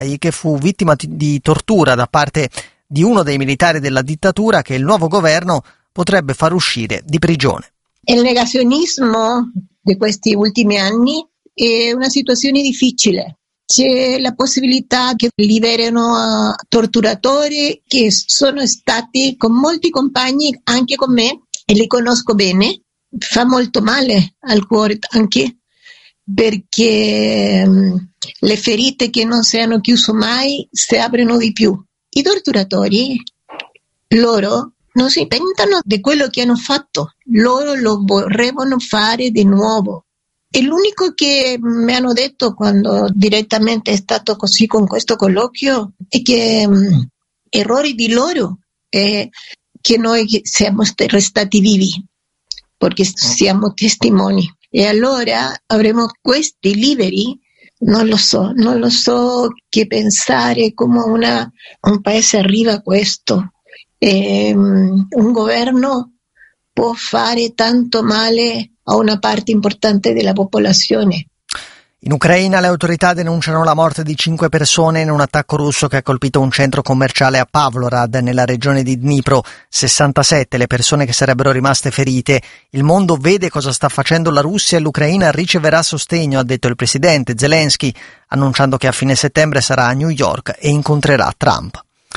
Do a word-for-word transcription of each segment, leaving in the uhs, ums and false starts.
che fu vittima di tortura da parte di uno dei militari della dittatura che il nuovo governo potrebbe far uscire di prigione. Il negazionismo di questi ultimi anni è una situazione difficile. C'è la possibilità che liberino torturatori che sono stati con molti compagni, anche con me, e li conosco bene. Fa molto male al cuore anche perché um, le ferite che non si hanno chiuso mai si aprono di più. I torturatori, loro non si pentano di quello che hanno fatto, loro lo vorrebbero fare di nuovo. E l'unico che mi hanno detto quando direttamente è stato così con questo colloquio è che um, errori di loro è che noi siamo restati vivi, perché siamo testimoni. E allora avremo questi liberi, non lo so, non lo so che pensare come una, un paese arriva a questo. E, um, un governo può fare tanto male a una parte importante della popolazione. In Ucraina le autorità denunciano la morte di cinque persone in un attacco russo che ha colpito un centro commerciale a Pavlorad, nella regione di Dnipro. sessantasette le persone che sarebbero rimaste ferite. Il mondo vede cosa sta facendo la Russia e l'Ucraina riceverà sostegno, ha detto il presidente Zelensky, annunciando che a fine settembre sarà a New York e incontrerà Trump.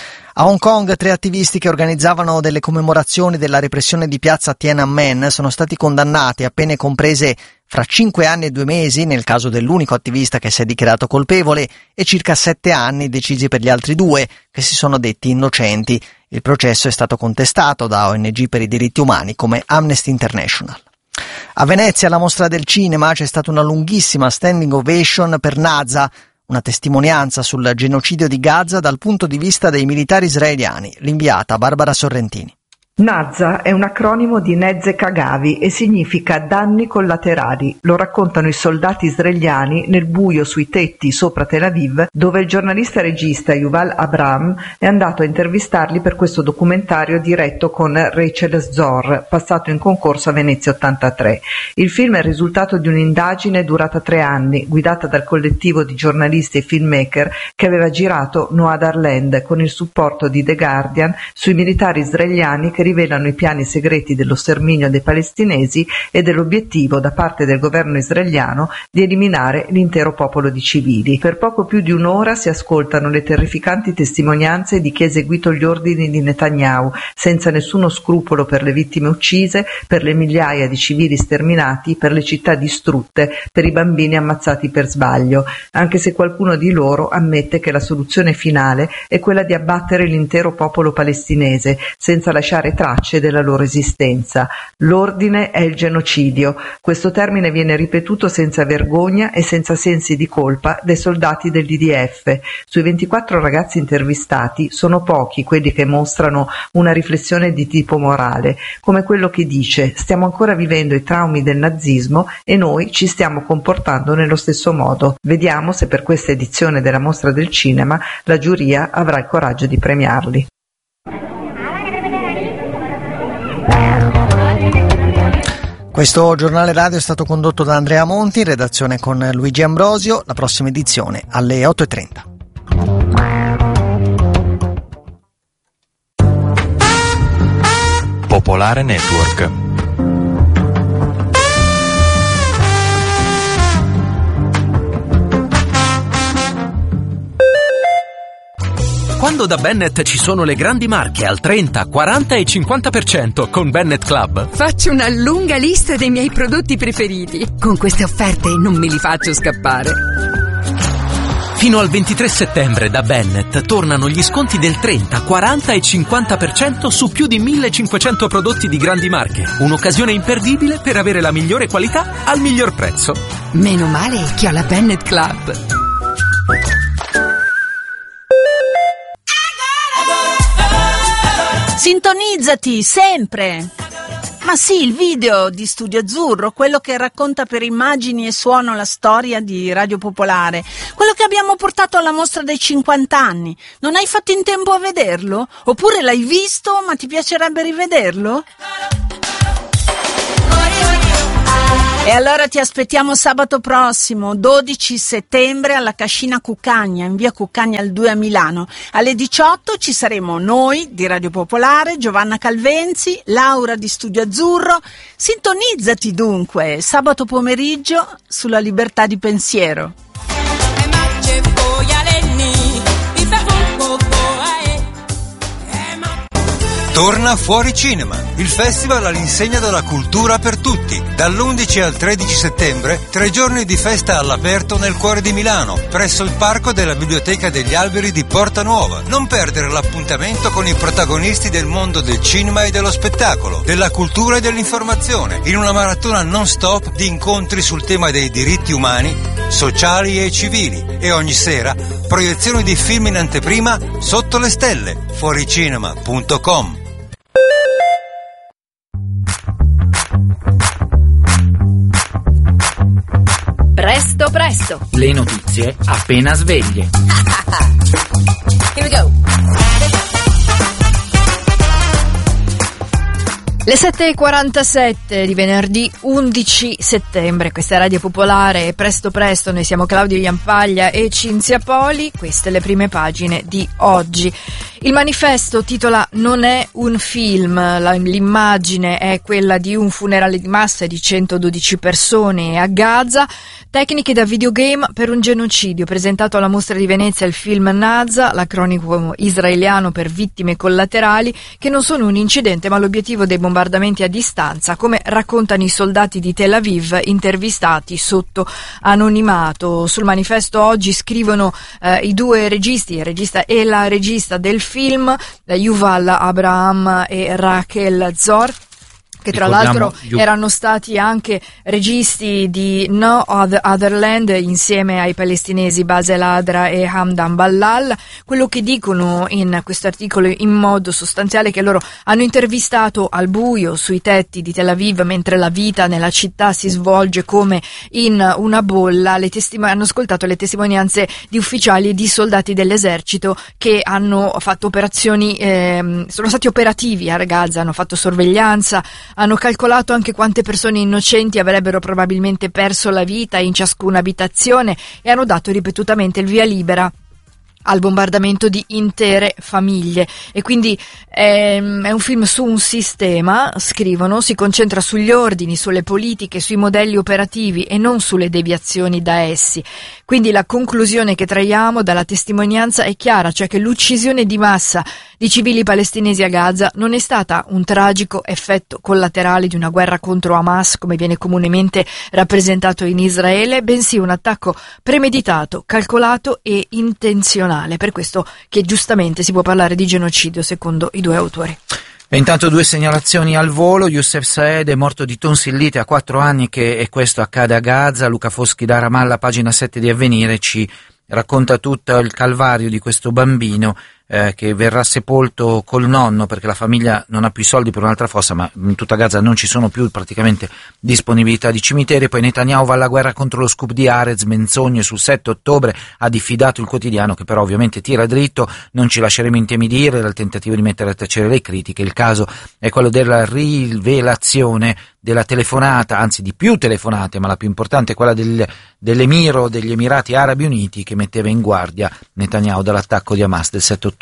A Hong Kong tre attivisti che organizzavano delle commemorazioni della repressione di piazza Tiananmen sono stati condannati a pene comprese fra cinque anni e due mesi nel caso dell'unico attivista che si è dichiarato colpevole e circa sette anni decisi per gli altri due che si sono detti innocenti. Il processo è stato contestato da O N G per i diritti umani come Amnesty International. A Venezia, alla mostra del cinema, c'è stata una lunghissima standing ovation per Naza, una testimonianza sul genocidio di Gaza dal punto di vista dei militari israeliani. L'inviata Barbara Sorrentini. Naza è un acronimo di Netzek Agavi e significa danni collaterali. Lo raccontano i soldati israeliani nel buio sui tetti sopra Tel Aviv, dove il giornalista regista Yuval Abraham è andato a intervistarli per questo documentario diretto con Rachel Zor, passato in concorso a Venezia ottantatré. Il film è il risultato di un'indagine durata tre anni, guidata dal collettivo di giornalisti e filmmaker che aveva girato Noahar Land con il supporto di The Guardian sui militari israeliani che rivelano i piani segreti dello sterminio dei palestinesi e dell'obiettivo da parte del governo israeliano di eliminare l'intero popolo di civili. Per poco più di un'ora si ascoltano le terrificanti testimonianze di chi ha eseguito gli ordini di Netanyahu, senza nessuno scrupolo per le vittime uccise, per le migliaia di civili sterminati, per le città distrutte, per i bambini ammazzati per sbaglio, anche se qualcuno di loro ammette che la soluzione finale è quella di abbattere l'intero popolo palestinese, senza lasciare tracce della loro esistenza. L'ordine è il genocidio. Questo termine viene ripetuto senza vergogna e senza sensi di colpa dai soldati dell'I D F. Sui ventiquattro ragazzi intervistati sono pochi quelli che mostrano una riflessione di tipo morale, come quello che dice: stiamo ancora vivendo i traumi del nazismo e noi ci stiamo comportando nello stesso modo. Vediamo se per questa edizione della Mostra del Cinema la giuria avrà il coraggio di premiarli. Questo giornale radio è stato condotto da Andrea Monti, in redazione con Luigi Ambrosio. La prossima edizione alle otto e trenta. Popolare Network. Quando da Bennett ci sono le grandi marche al trenta, quaranta e cinquanta per cento con Bennett Club, faccio una lunga lista dei miei prodotti preferiti. Con queste offerte non me li faccio scappare. Fino al ventitré settembre da Bennett tornano gli sconti del trenta, quaranta e cinquanta per cento su più di millecinquecento prodotti di grandi marche. Un'occasione imperdibile per avere la migliore qualità al miglior prezzo. Meno male che ho la Bennett Club. Sintonizzati sempre! Ma sì, il video di Studio Azzurro, quello che racconta per immagini e suono la storia di Radio Popolare, quello che abbiamo portato alla mostra dei cinquanta anni. Non hai fatto in tempo a vederlo? Oppure l'hai visto ma ti piacerebbe rivederlo? E allora ti aspettiamo sabato prossimo, dodici settembre, alla Cascina Cuccagna, in via Cuccagna al due a Milano. Alle diciotto ci saremo noi di Radio Popolare, Giovanna Calvenzi, Laura di Studio Azzurro. Sintonizzati dunque, sabato pomeriggio, sulla Libertà di Pensiero. Torna Fuori Cinema, il festival all'insegna della cultura per tutti. Dall'undici al tredici settembre, tre giorni di festa all'aperto nel cuore di Milano, presso il parco della Biblioteca degli Alberi di Porta Nuova. Non perdere l'appuntamento con i protagonisti del mondo del cinema e dello spettacolo, della cultura e dell'informazione, in una maratona non stop di incontri sul tema dei diritti umani, sociali e civili. E ogni sera, proiezioni di film in anteprima sotto le stelle. fuoricinema punto com. Presto presto, le notizie appena sveglie. Here we go. Le sette e quarantasette di venerdì undici settembre, questa è Radio Popolare e presto presto, noi siamo Claudio Iampaglia e Cinzia Poli, queste le prime pagine di oggi. Il manifesto titola "Non è un film", La, l'immagine è quella di un funerale di massa di centododici persone a Gaza, tecniche da videogame per un genocidio, presentato alla Mostra di Venezia il film Naza, l'acronimo israeliano per vittime collaterali, che non sono un incidente ma l'obiettivo dei bombardamenti a distanza, come raccontano i soldati di Tel Aviv intervistati sotto anonimato. Sul manifesto oggi scrivono eh, i due registi, il regista e la regista del film, Yuval Abraham e Rachel Zor, che tra l'altro erano stati anche registi di No Other Land insieme ai palestinesi Basel Adra e Hamdan Ballal. Quello che dicono in questo articolo in modo sostanziale è che loro hanno intervistato al buio sui tetti di Tel Aviv mentre la vita nella città si svolge come in una bolla. Le testim- hanno ascoltato le testimonianze di ufficiali e di soldati dell'esercito che hanno fatto operazioni, ehm, sono stati operativi a Gaza, hanno fatto sorveglianza, hanno calcolato anche quante persone innocenti avrebbero probabilmente perso la vita in ciascuna abitazione e hanno dato ripetutamente il via libera al bombardamento di intere famiglie. E quindi ehm, è un film su un sistema, scrivono, si concentra sugli ordini, sulle politiche, sui modelli operativi e non sulle deviazioni da essi. Quindi la conclusione che traiamo dalla testimonianza è chiara, cioè che l'uccisione di massa di civili palestinesi a Gaza non è stata un tragico effetto collaterale di una guerra contro Hamas, come viene comunemente rappresentato in Israele, bensì un attacco premeditato, calcolato e intenzionale. Per questo che giustamente si può parlare di genocidio secondo i due autori. E intanto due segnalazioni al volo. Youssef Saed è morto di tonsillite a quattro anni che, e questo accade a Gaza. Luca Foschi da Ramallah, pagina sette di Avvenire, ci racconta tutto il calvario di questo bambino eh, che verrà sepolto col nonno perché la famiglia non ha più i soldi per un'altra fossa, ma in tutta Gaza non ci sono più praticamente disponibilità di cimiteri. Poi Netanyahu va alla guerra contro lo scoop di Haaretz, menzogne sul sette ottobre, ha diffidato il quotidiano che però ovviamente tira dritto, non ci lasceremo intimidire dal tentativo di mettere a tacere le critiche. Il caso è quello della rivelazione della telefonata, anzi di più telefonate, ma la più importante è quella del, dell'emiro degli Emirati Arabi Uniti che metteva in guardia Netanyahu dall'attacco di Hamas del sette ottobre.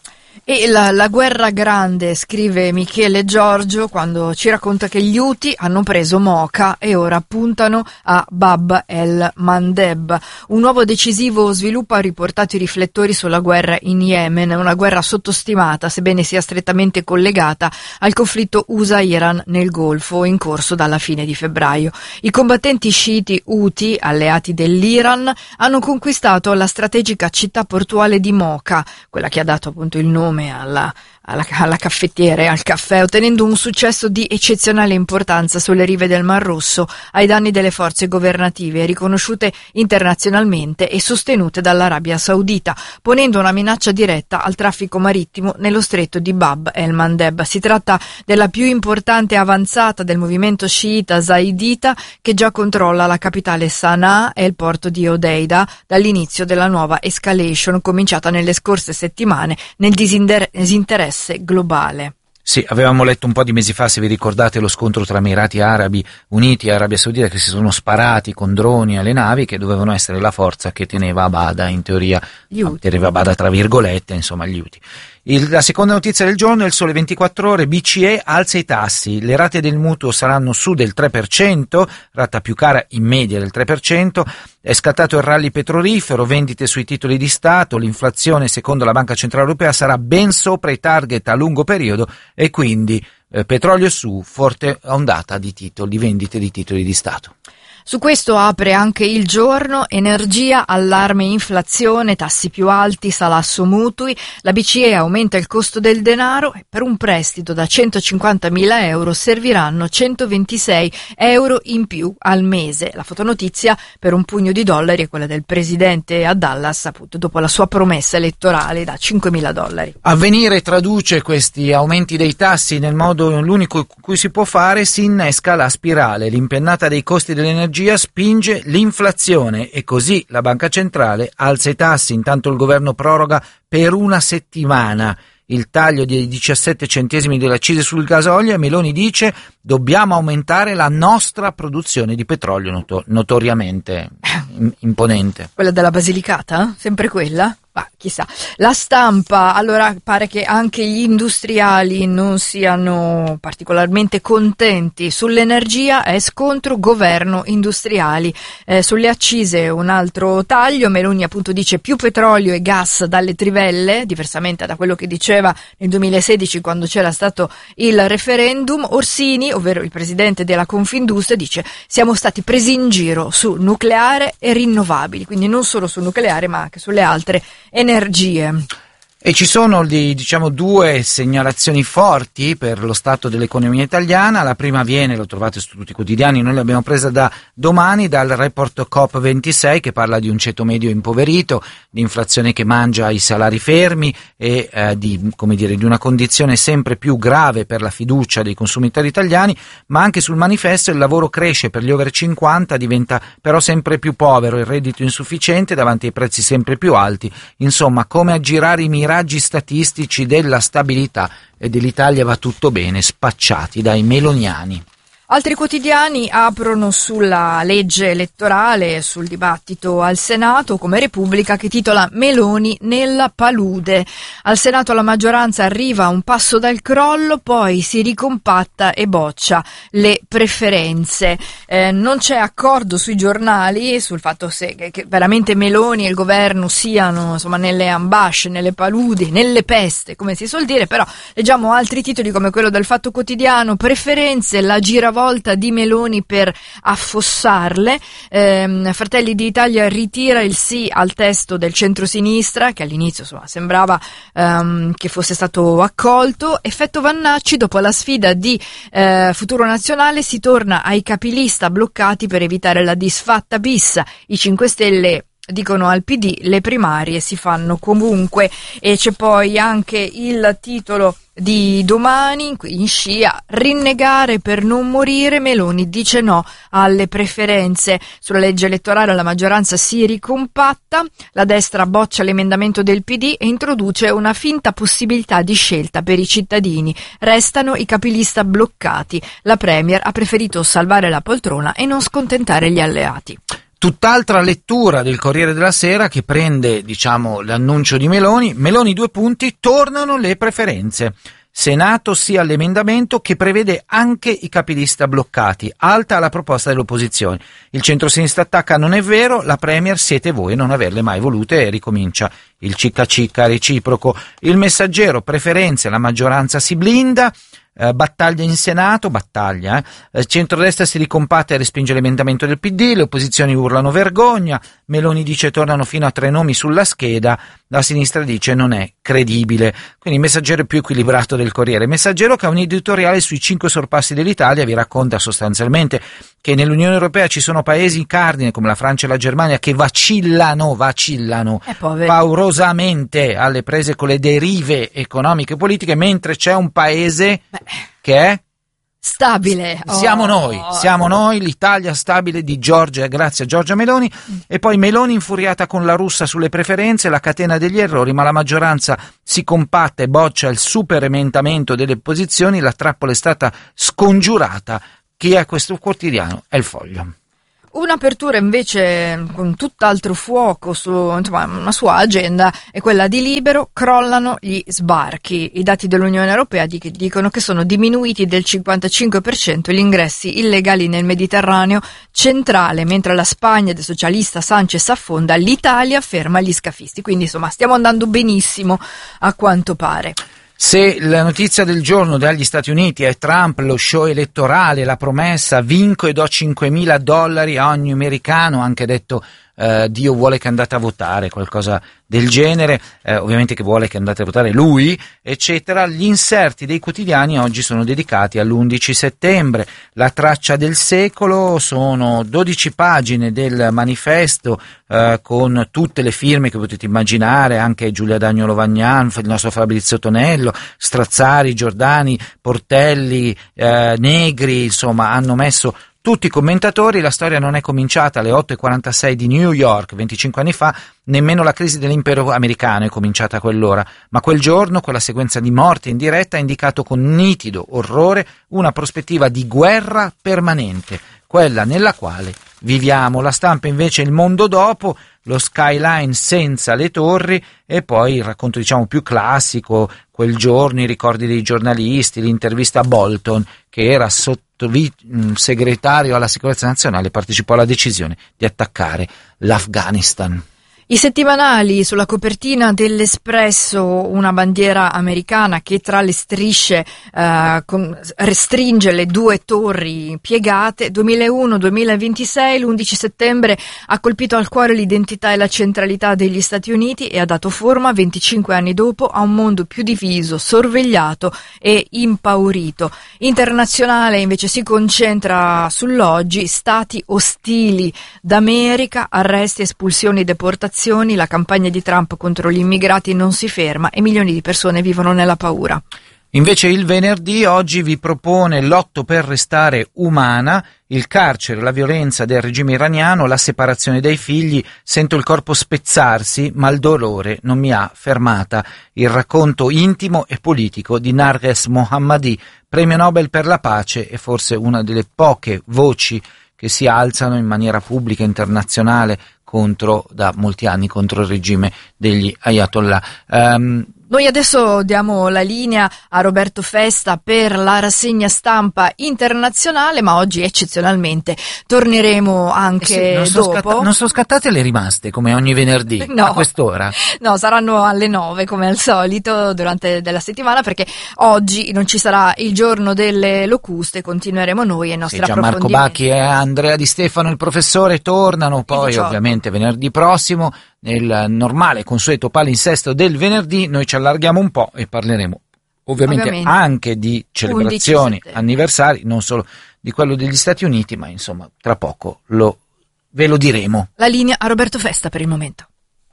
E la, la guerra grande, scrive Michele Giorgio quando ci racconta che gli Houthi hanno preso Mocha e ora puntano a Bab el Mandeb. Un nuovo decisivo sviluppo ha riportato i riflettori sulla guerra in Yemen, una guerra sottostimata sebbene sia strettamente collegata al conflitto U S A-Iran nel Golfo in corso dalla fine di febbraio. I combattenti sciiti Houthi, alleati dell'Iran, hanno conquistato la strategica città portuale di Mocha, quella che ha dato appunto il nome alla, alla, alla caffettiera e al caffè, ottenendo un successo di eccezionale importanza sulle rive del Mar Rosso ai danni delle forze governative riconosciute internazionalmente e sostenute dall'Arabia Saudita, ponendo una minaccia diretta al traffico marittimo nello stretto di Bab el Mandeb. Si tratta della più importante avanzata del movimento sciita zaidita che già controlla la capitale Sana'a e il porto di Hodeida dall'inizio della nuova escalation cominciata nelle scorse settimane nel disinteresse globale. Sì, avevamo letto un po' di mesi fa, se vi ricordate, lo scontro tra Emirati Arabi Uniti e Arabia Saudita, che si sono sparati con droni alle navi che dovevano essere la forza che teneva a bada, in teoria, teneva a bada tra virgolette, insomma, gli Houthi. Il, la seconda notizia del giorno è il Sole ventiquattro Ore, B C E alza i tassi, le rate del mutuo saranno su del tre per cento, rata più cara in media del tre per cento, è scattato il rally petrolifero, vendite sui titoli di Stato, l'inflazione secondo la Banca Centrale Europea sarà ben sopra i target a lungo periodo e quindi eh, petrolio su, forte ondata di titoli, di vendite di titoli di Stato. Su questo apre anche Il Giorno, energia, allarme inflazione, tassi più alti, salasso mutui, la B C E aumenta il costo del denaro e per un prestito da centocinquantamila euro serviranno centoventisei euro in più al mese. La fotonotizia per un pugno di dollari è quella del presidente a Dallas, appunto dopo la sua promessa elettorale da cinquemila dollari. Avvenire traduce questi aumenti dei tassi nel modo l'unico in cui si può fare, si innesca la spirale, l'impennata dei costi dell'energia spinge l'inflazione e così la Banca Centrale alza i tassi. Intanto il governo proroga per una settimana il taglio di diciassette centesimi delle accise sul gasolio e Meloni dice dobbiamo aumentare la nostra produzione di petrolio, noto- notoriamente imponente. Quella della Basilicata? Sempre quella? Ma chissà. La Stampa, allora pare che anche gli industriali non siano particolarmente contenti. Sull'energia è scontro governo industriali. Eh, sulle accise un altro taglio, Meloni appunto dice più petrolio e gas dalle trivelle, diversamente da quello che diceva nel duemilasedici quando c'era stato il referendum. Orsini, ovvero il presidente della Confindustria, dice siamo stati presi in giro su nucleare e rinnovabili, quindi non solo sul nucleare ma anche sulle altre energie. E ci sono diciamo due segnalazioni forti per lo stato dell'economia italiana. La prima viene, lo trovate su tutti i quotidiani, noi l'abbiamo presa da Domani, dal report C O P ventisei che parla di un ceto medio impoverito, di inflazione che mangia i salari fermi e eh, di, come dire, di una condizione sempre più grave per la fiducia dei consumatori italiani, ma anche sul manifesto il lavoro cresce per gli over cinquanta, diventa però sempre più povero, il reddito insufficiente davanti ai prezzi sempre più alti. Insomma, come aggirare i miraggi raggi statistici della stabilità e dell'Italia va tutto bene, spacciati dai meloniani. Altri quotidiani aprono sulla legge elettorale, sul dibattito al Senato, come Repubblica che titola Meloni nella palude. Al Senato la maggioranza arriva a un passo dal crollo, poi si ricompatta e boccia le preferenze. Eh, non c'è accordo sui giornali sul fatto se, che, che veramente Meloni e il governo siano insomma nelle ambasce, nelle paludi, nelle peste, come si suol dire, però leggiamo altri titoli come quello del Fatto Quotidiano, preferenze, la giravolta volta di Meloni per affossarle. Eh, Fratelli d'Italia ritira il sì al testo del centrosinistra che all'inizio insomma, sembrava ehm, che fosse stato accolto. Effetto Vannacci, dopo la sfida di eh, Futuro Nazionale si torna ai capilista bloccati per evitare la disfatta bis. I cinque Stelle dicono al P D le primarie si fanno comunque. E c'è poi anche il titolo di Domani in scia, rinnegare per non morire, Meloni dice no alle preferenze. Sulla legge elettorale la maggioranza si ricompatta, la destra boccia l'emendamento del P D e introduce una finta possibilità di scelta per i cittadini, restano i capilista bloccati, la Premier ha preferito salvare la poltrona e non scontentare gli alleati. Tutt'altra lettura del Corriere della Sera che prende, diciamo, l'annuncio di Meloni. Meloni due punti, tornano le preferenze. Senato sì all'emendamento che prevede anche i capilista bloccati. Alta la proposta dell'opposizione. Il centro-sinistra attacca non è vero, la Premier siete voi a non averle mai volute e ricomincia il cicca cicca reciproco. Il Messaggero, preferenze, la maggioranza si blinda. Uh, battaglia in Senato, battaglia, eh. Il centrodestra si ricompatta e respinge l'emendamento del P D, le opposizioni urlano vergogna, Meloni dice tornano fino a tre nomi sulla scheda, la sinistra dice non è credibile. Quindi il Messaggero più equilibrato del Corriere. Messaggero che ha un editoriale sui cinque sorpassi dell'Italia, vi racconta sostanzialmente che nell'Unione Europea ci sono paesi cardine come la Francia e la Germania che vacillano, vacillano paurosamente alle prese con le derive economiche e politiche, mentre c'è un paese Beh. che è Stabile. Oh. Siamo noi, siamo noi, l'Italia stabile di Giorgia, grazie a Giorgia Meloni. E poi Meloni infuriata con la russa sulle preferenze, la catena degli errori, ma la maggioranza si compatta e boccia il super emendamento delle opposizioni, la trappola è stata scongiurata. Chi è questo quotidiano? È il Foglio. Un'apertura invece con tutt'altro fuoco, su, insomma, una sua agenda è quella di Libero. Crollano gli sbarchi. I dati dell'Unione Europea dicono che sono diminuiti del cinquantacinque per cento gli ingressi illegali nel Mediterraneo centrale, mentre la Spagna del socialista Sanchez affonda, l'Italia ferma gli scafisti. Quindi insomma stiamo andando benissimo a quanto pare. Se la notizia del giorno dagli Stati Uniti è Trump, lo show elettorale, la promessa, vinco e do cinquemila dollari a ogni americano, anche detto eh, Dio vuole che andate a votare, qualcosa del genere, eh, ovviamente che vuole che andate a votare lui, eccetera. Gli inserti dei quotidiani oggi sono dedicati all'undici settembre, la traccia del secolo, sono dodici pagine del manifesto eh, con tutte le firme che potete immaginare, anche Giulia Dagnolo Vagnan, il nostro Fabrizio Tonello, Strazzari, Giordani, Portelli, eh, Negri, insomma hanno messo tutti i commentatori. La storia non è cominciata alle otto e quarantasei di New York venticinque anni fa, nemmeno la crisi dell'impero americano è cominciata a quell'ora, ma quel giorno, quella sequenza di morte in diretta ha indicato con nitido orrore una prospettiva di guerra permanente, quella nella quale viviamo. La stampa invece il mondo dopo, lo skyline senza le torri e poi il racconto diciamo più classico, quel giorno i ricordi dei giornalisti, l'intervista a Bolton che era sotto segretario alla sicurezza nazionale, partecipò alla decisione di attaccare l'Afghanistan. I settimanali, sulla copertina dell'Espresso una bandiera americana che tra le strisce eh, con, restringe le due torri piegate. duemilauno duemilaventisei, l'undici settembre ha colpito al cuore l'identità e la centralità degli Stati Uniti e ha dato forma venticinque anni dopo a un mondo più diviso, sorvegliato e impaurito. Internazionale invece si concentra sull'oggi, stati ostili d'America, arresti, espulsioni, deportazioni. La campagna di Trump contro gli immigrati non si ferma e milioni di persone vivono nella paura. Invece il venerdì oggi vi propone l'otto per restare umana, il carcere, la violenza del regime iraniano, la separazione dai figli, sento il corpo spezzarsi ma il dolore non mi ha fermata. Il racconto intimo e politico di Narges Mohammadi, premio Nobel per la pace e forse una delle poche voci che si alzano in maniera pubblica internazionale contro, da molti anni, contro il regime degli Ayatollah. Um, Noi adesso diamo la linea a Roberto Festa per la rassegna stampa internazionale, ma oggi eccezionalmente torneremo anche eh sì, non dopo. Scatta- non sono scattate le rimaste come ogni venerdì no, a quest'ora? No, saranno alle nove come al solito durante della settimana, perché oggi non ci sarà il giorno delle locuste, continueremo noi e i nostri sì, Gianmarco approfondimenti. Bacchi e Andrea Di Stefano, il professore, tornano poi ovviamente venerdì prossimo nel normale consueto palinsesto del venerdì. Noi ci allarghiamo un po' e parleremo ovviamente, ovviamente. anche di celebrazioni, anniversari, non solo di quello degli Stati Uniti, ma insomma tra poco lo, ve lo diremo. La linea a Roberto Festa per il momento.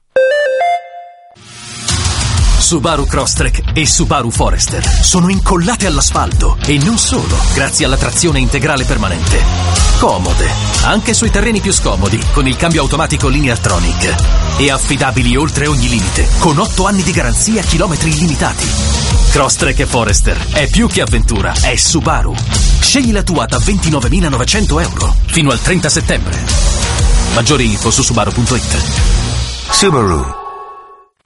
Subaru Crosstrek e Subaru Forester sono incollate all'asfalto e non solo, grazie alla trazione integrale permanente. Comode, anche sui terreni più scomodi, con il cambio automatico Lineartronic. E affidabili oltre ogni limite, con otto anni di garanzia, chilometri illimitati. Crosstrek e Forester è più che avventura, è Subaru. Scegli la tua da ventinovemilanovecento euro fino al trenta settembre. Maggiori info su subaru punto it. Subaru.